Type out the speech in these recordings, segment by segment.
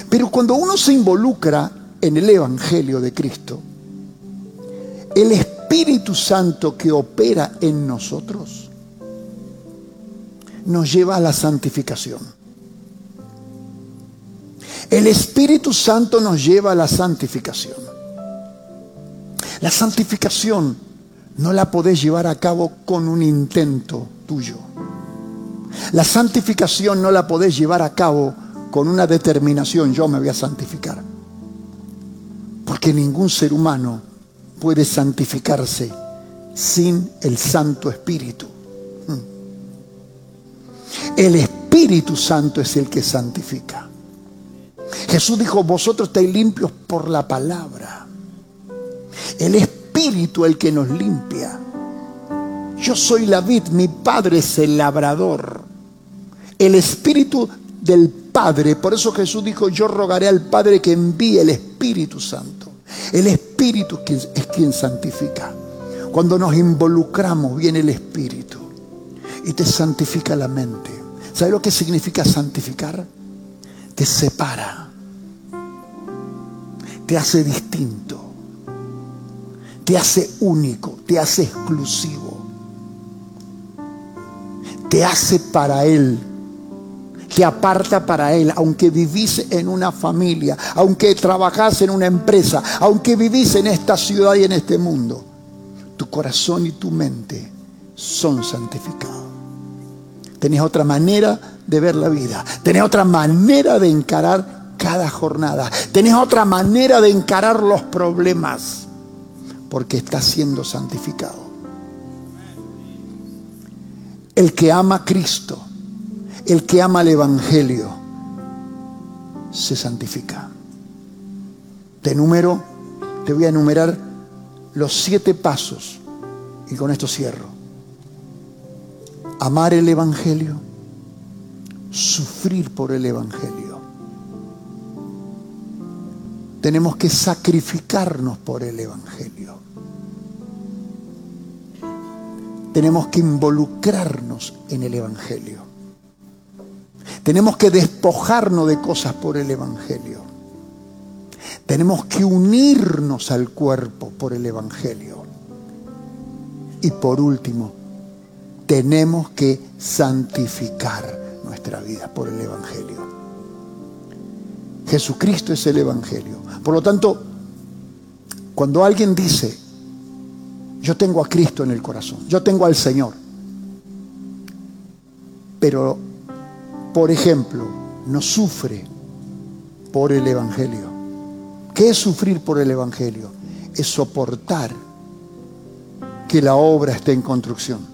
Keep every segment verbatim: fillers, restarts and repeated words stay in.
Pero cuando uno se involucra en el Evangelio de Cristo, el Espíritu Santo que opera en nosotros nos lleva a la santificación. El Espíritu Santo nos lleva a la santificación. La santificación no la podés llevar a cabo con un intento tuyo. La santificación no la podés llevar a cabo con una determinación, yo me voy a santificar. Porque ningún ser humano puede santificarse sin el Santo Espíritu. El Espíritu Santo es el que santifica. Jesús dijo, vosotros estáis limpios por la palabra. El Espíritu el que nos limpia. Yo soy la vid, mi Padre es el labrador. El Espíritu del Padre, por eso Jesús dijo, yo rogaré al Padre que envíe el Espíritu Santo. El Espíritu es quien santifica. Cuando nos involucramos viene el Espíritu y te santifica la mente. ¿Sabes lo que significa santificar? Te separa, te hace distinto, te hace único, te hace exclusivo, te hace para Él, te aparta para Él. Aunque vivís en una familia, aunque trabajás en una empresa, aunque vivís en esta ciudad y en este mundo, tu corazón y tu mente son santificados. Tenés otra manera de ver la vida. Tenés otra manera de encarar cada jornada. Tenés otra manera de encarar los problemas. Porque estás siendo santificado. El que ama a Cristo, el que ama el Evangelio, se santifica. Te enumero, te voy a enumerar los siete pasos. Y con esto cierro. Amar el Evangelio, sufrir por el Evangelio. Tenemos que sacrificarnos por el Evangelio. Tenemos que involucrarnos en el Evangelio. Tenemos que despojarnos de cosas por el Evangelio. Tenemos que unirnos al cuerpo por el Evangelio. Y por último, tenemos que santificar nuestra vida por el Evangelio. Jesucristo es el Evangelio. Por lo tanto, cuando alguien dice, yo tengo a Cristo en el corazón, yo tengo al Señor, pero, por ejemplo, no sufre por el Evangelio. ¿Qué es sufrir por el Evangelio? Es soportar que la obra esté en construcción.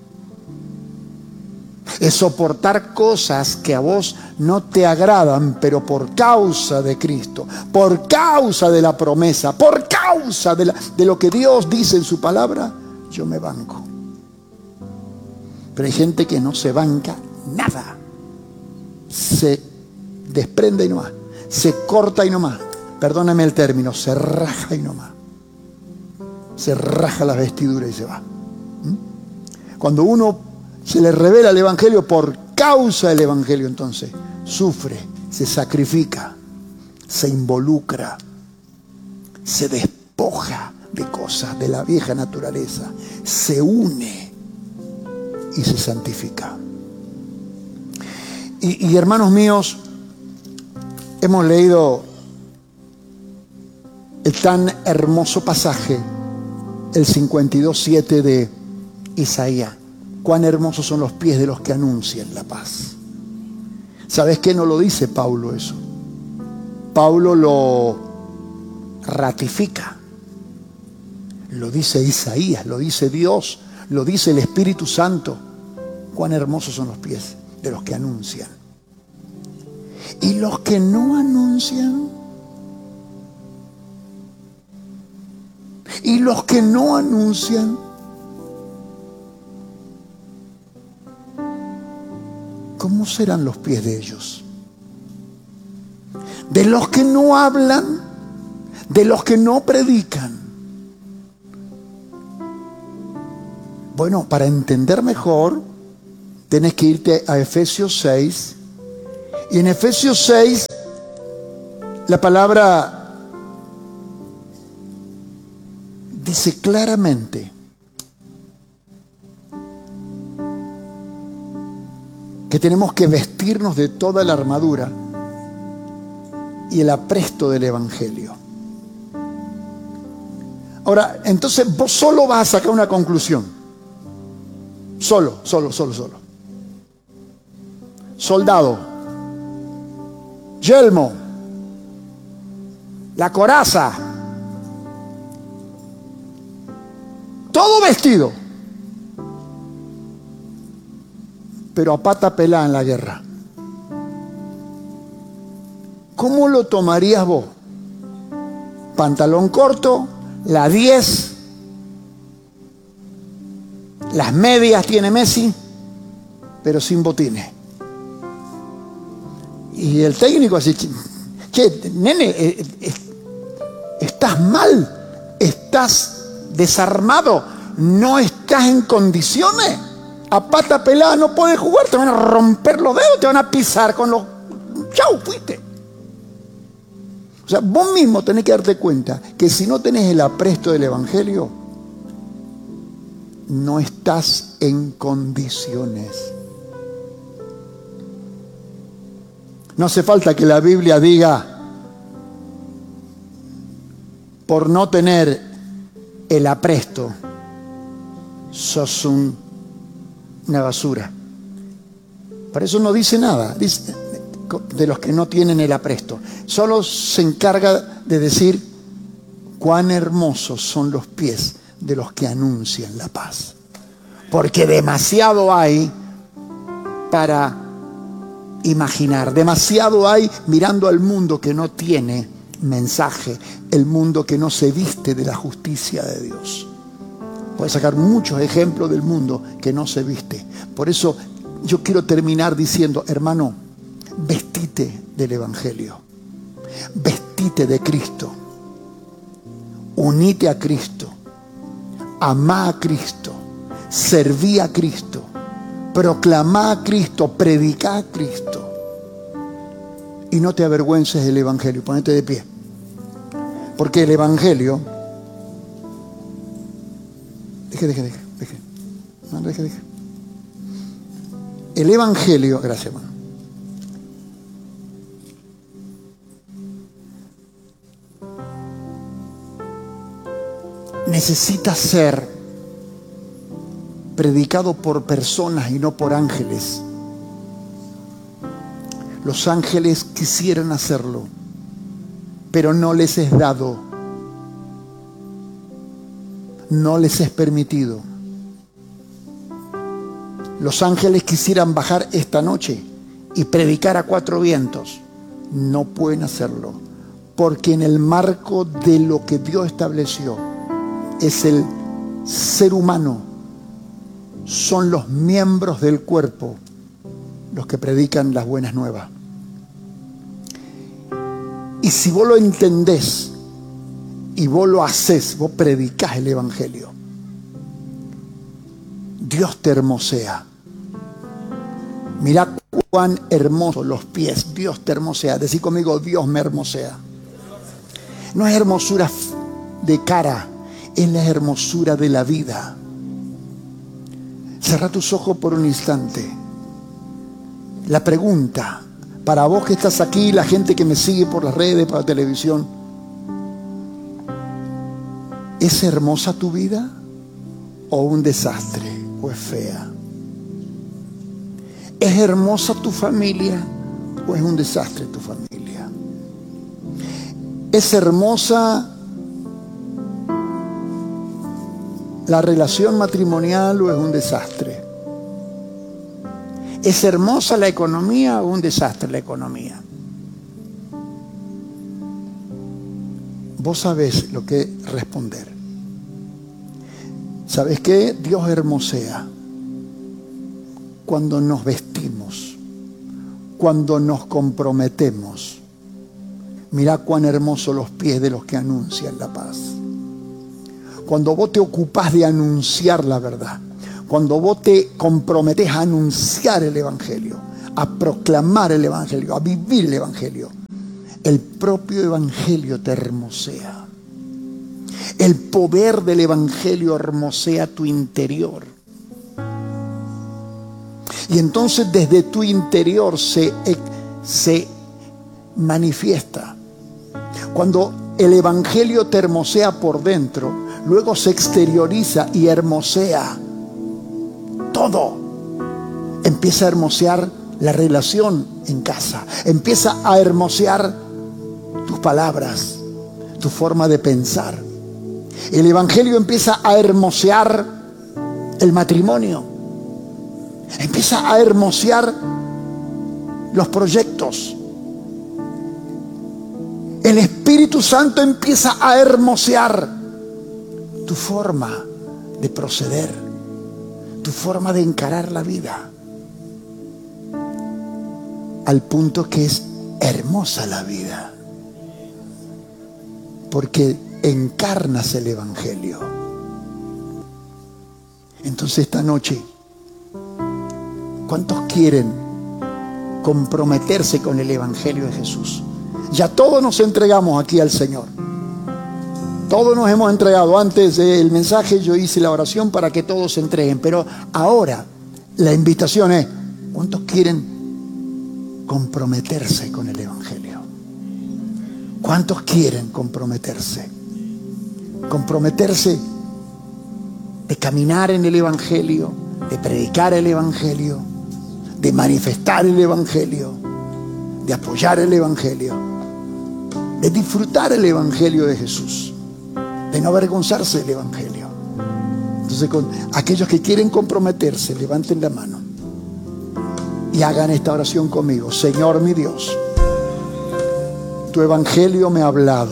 Es soportar cosas que a vos no te agradan, pero por causa de Cristo, por causa de la promesa, por causa de, la, de lo que Dios dice en su palabra, yo me banco. Pero hay gente que no se banca nada. Se desprende y no más. Se corta y no más. Perdóname el término, se raja y no más. Se raja la vestidura y se va. ¿Mm? Cuando uno se le revela el Evangelio por causa del Evangelio, entonces sufre, se sacrifica, se involucra, se despoja de cosas de la vieja naturaleza, se une y se santifica. Y, y hermanos míos, hemos leído el tan hermoso pasaje, el cincuenta y dos siete de Isaías. Cuán hermosos son los pies de los que anuncian la paz. ¿Sabes qué? No lo dice Pablo eso. Pablo lo ratifica. Lo dice Isaías, lo dice Dios, lo dice el Espíritu Santo. Cuán hermosos son los pies de los que anuncian. Y los que no anuncian. Y los que no anuncian. ¿Cómo serán los pies de ellos? De los que no hablan, de los que no predican. Bueno, para entender mejor, tenés que irte a Efesios seis. Y en Efesios seis La palabra dice claramente que tenemos que vestirnos de toda la armadura y el apresto del Evangelio. Ahora, entonces vos solo vas a sacar una conclusión. Solo, solo, solo, solo. Soldado, yelmo, la coraza, todo vestido, pero a pata pelada en la guerra. ¿Cómo lo tomarías vos? Pantalón corto, la diez, las medias tiene Messi, pero sin botines. Y el técnico así, che, nene, eh, eh, estás mal, estás desarmado, no estás en condiciones. A pata pelada no puedes jugar, te van a romper los dedos, te van a pisar con los... ¡Chau! Fuiste. O sea, vos mismo tenés que darte cuenta que si no tenés el apresto del Evangelio, no estás en condiciones. No hace falta que la Biblia diga, por no tener el apresto, sos un, una basura. Para eso no dice nada, dice de los que no tienen el apresto. Solo se encarga de decir cuán hermosos son los pies de los que anuncian la paz. Porque demasiado hay para imaginar, demasiado hay mirando al mundo que no tiene mensaje, el mundo que no se viste de la justicia de Dios. Puedes sacar muchos ejemplos del mundo que no se viste. Por eso yo quiero terminar diciendo, hermano, vestite del Evangelio, vestite de Cristo, unite a Cristo, amá a Cristo, serví a Cristo, proclamá a Cristo, predicá a Cristo. Y no te avergüences del Evangelio. Ponete de pie. Porque el Evangelio... Deje, deje, deje. deje. No, deje, deje. El Evangelio... Gracias, hermano. Necesita ser predicado por personas y no por ángeles. Los ángeles quisieran hacerlo, pero no les es dado, no les es permitido. Los ángeles quisieran bajar esta noche y predicar a cuatro vientos, no pueden hacerlo, porque en el marco de lo que Dios estableció es el ser humano, son los miembros del cuerpo los que predican las buenas nuevas. Y si vos lo entendés y vos lo hacés, vos predicás el Evangelio, Dios te hermosea. Mirá cuán hermosos los pies, Dios te hermosea. Decí conmigo, Dios me hermosea. No es hermosura de cara, es la hermosura de la vida. Cerrá tus ojos por un instante. La pregunta para vos que estás aquí, la gente que me sigue por las redes, por la televisión, ¿es hermosa tu vida o un desastre o es fea? ¿Es hermosa tu familia o es un desastre tu familia? ¿Es hermosa la relación matrimonial o es un desastre? ¿Es hermosa la economía o un desastre la economía? Vos sabés lo que responder. ¿Sabés qué? Dios hermosea cuando nos vestimos, cuando nos comprometemos. Mirá cuán hermosos los pies de los que anuncian la paz. Cuando vos te ocupás de anunciar la verdad, cuando vos te comprometés a anunciar el Evangelio, a proclamar el Evangelio, a vivir el Evangelio, El propio evangelio te hermosea. El poder del evangelio hermosea tu interior. Y entonces desde tu interior se, se manifiesta. Cuando el evangelio te hermosea por dentro, luego se exterioriza y hermosea todo. Empieza a hermosear la relación en casa. Empieza a hermosear tus palabras, tu forma de pensar. El evangelio empieza a hermosear el matrimonio. Empieza a hermosear los proyectos. El Espíritu Santo empieza a hermosear tu forma de proceder, tu forma de encarar la vida, al punto que es hermosa la vida, porque encarnas el evangelio. Entonces esta noche, ¿cuántos quieren comprometerse con el evangelio de Jesús? Ya todos nos entregamos aquí al Señor. Todos nos hemos entregado. Antes del mensaje yo hice la oración para que todos se entreguen. Pero ahora la invitación es: ¿cuántos quieren comprometerse con el evangelio? ¿Cuántos quieren comprometerse? Comprometerse de caminar en el evangelio, de predicar el evangelio, de manifestar el evangelio, de apoyar el evangelio, de disfrutar el evangelio de Jesús, de no avergonzarse del evangelio. Entonces, con aquellos que quieren comprometerse, levanten la mano y hagan esta oración conmigo. Señor mi Dios, tu evangelio me ha hablado.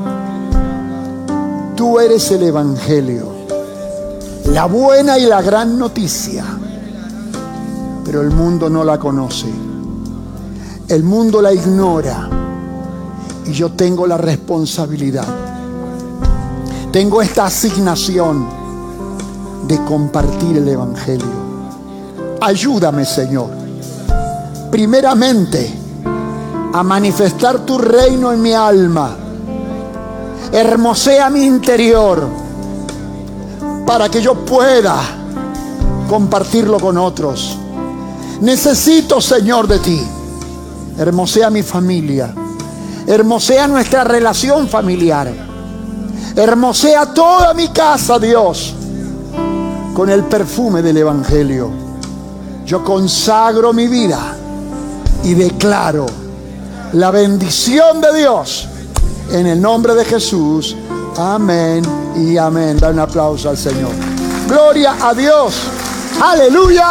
Tú eres el evangelio, la buena y la gran noticia, pero el mundo no la conoce. El mundo la ignora. Y yo tengo la responsabilidad, tengo esta asignación de compartir el evangelio. Ayúdame, Señor, primeramente a manifestar tu reino en mi alma. Hermosea mi interior para que yo pueda compartirlo con otros. Necesito, Señor, de ti. Hermosea mi familia. Hermosea nuestra relación familiar. Hermosea toda mi casa, Dios, con el perfume del evangelio. Yo consagro mi vida y declaro la bendición de Dios en el nombre de Jesús. Amén y amén. Da un aplauso al Señor. Gloria a Dios. Aleluya.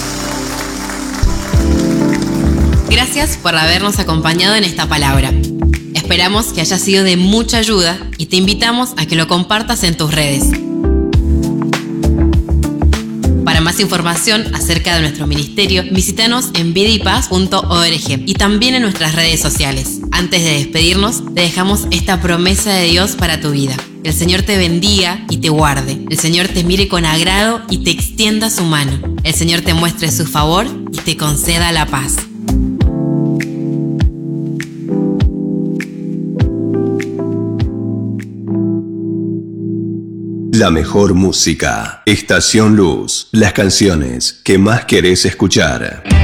Gracias por habernos acompañado en esta palabra. Esperamos que haya sido de mucha ayuda y te invitamos a que lo compartas en tus redes. Para más información acerca de nuestro ministerio, visítanos en vida y paz punto org y también en nuestras redes sociales. Antes de despedirnos, te dejamos esta promesa de Dios para tu vida. El Señor te bendiga y te guarde. El Señor te mire con agrado y te extienda su mano. El Señor te muestre su favor y te conceda la paz. La mejor música. Estación Luz. Las canciones que más querés escuchar.